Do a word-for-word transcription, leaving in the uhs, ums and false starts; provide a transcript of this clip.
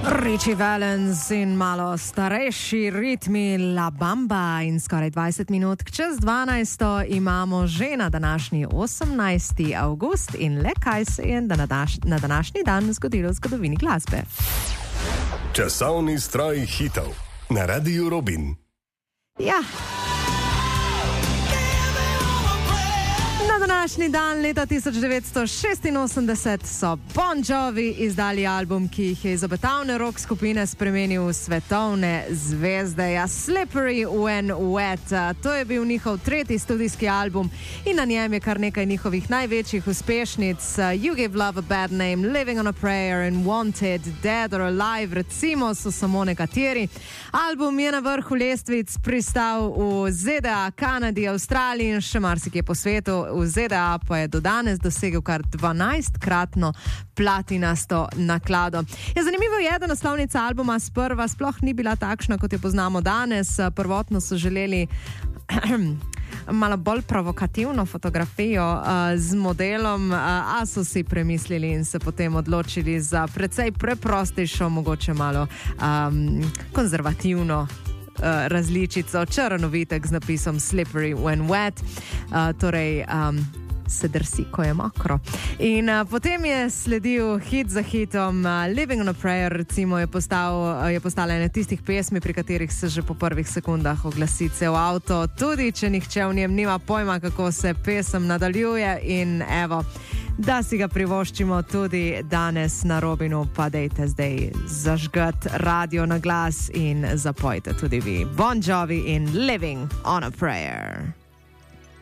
Richie Valens in malo starejši ritmi La Bamba in skoraj dvajset minut čez dvanajsto imamo že na današnji osemnajsti avgust in le kaj se je na, današ, na današnji dan zgodilo v zgodovini glasbe. Časovni stroj hitov na Radiu Robin. Ja. Na današnji dan leta tisoč devetsto šestinosemdeset so Bon Jovi izdali album, ki jih je iz obetavne rock skupine spremenil v svetovne zvezde. Ja, Slippery When Wet. To je bil njihov tretji studijski album in na njem je kar nekaj njihovih največjih uspešnic. You Give Love a Bad Name, Living on a Prayer in Wanted, Dead or Alive, recimo, so samo nekateri. Album je na vrhu lestvic pristal v Z D A, Kanadi, Avstraliji in še marsikje po svetu. V Z D A pa je do danes dosegel kar dvanajstkratno platinasto naklado. Ja, zanimivo je, da naslovnica albuma sprva sploh ni bila takšna, kot jo poznamo danes. Prvotno so želeli malo bolj provokativno fotografijo uh, z modelom, uh, a so si premislili in se potem odločili za precej preprostejšo, mogoče malo um, konzervativno Uh, različico, črnovitek z napisom Slippery When Wet, uh, torej um, se drsi, ko je mokro. In uh, potem je sledil hit za hitom, uh, Living on a Prayer, recimo, je, postal, uh, je postala ena tistih pesmi, pri katerih se že po prvih sekundah oglasi cel avto, tudi če nihče v njem nima pojma, kako se pesem nadaljuje. In evo, da si ga privoščimo tudi danes na Robinu, pa dejte zdaj zažgat radio na glas in zapojte tudi vi Bon Jovi in Living on a Prayer.